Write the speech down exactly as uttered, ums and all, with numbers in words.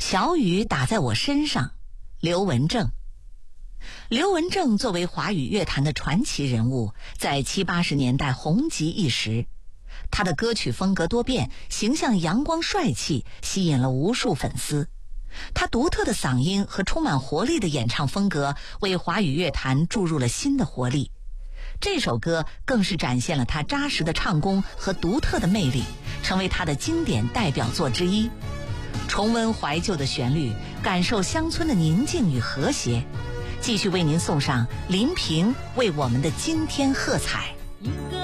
小雨打在我身上，刘文正。刘文正作为华语乐坛的传奇人物，在七八十年代红极一时。他的歌曲风格多变，形象阳光帅气，吸引了无数粉丝。他独特的嗓音和充满活力的演唱风格，为华语乐坛注入了新的活力。这首歌更是展现了他扎实的唱功和独特的魅力，成为他的经典代表作之一。重温怀旧的旋律，感受乡村的宁静与和谐。继续为您送上林平为我们的惊天喝彩。